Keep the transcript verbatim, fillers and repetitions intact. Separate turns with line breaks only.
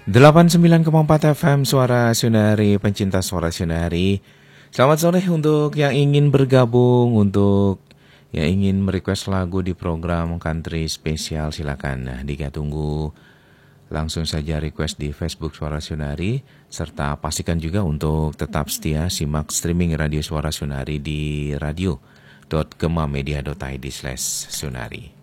delapan puluh sembilan koma empat F M Suara Sunari, pencinta Suara Sunari. Selamat sore untuk yang ingin bergabung, untuk yang ingin merequest lagu di program Country Spesial, silakan. Nah, Dika tunggu langsung saja request di Facebook Suara Sunari, serta pastikan juga untuk tetap setia simak streaming Radio Suara Sunari di radio dot gemamedia dot id slash sunari.